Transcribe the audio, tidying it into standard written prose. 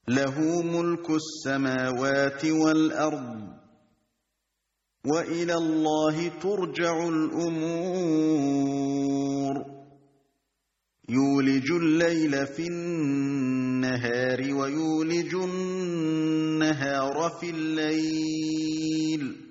له ملك السماوات والأرض وإلى الله ترجع الأمور يولج الليل في النهار ويولج النهار في الليل